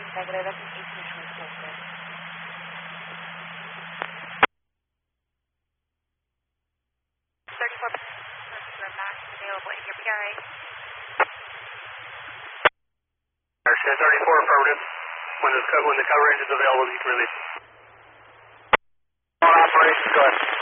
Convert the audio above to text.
Negative, that's an 1826. Available at your PRA. 1034 affirmative. When the coverage is available, you can release. Operations, go ahead.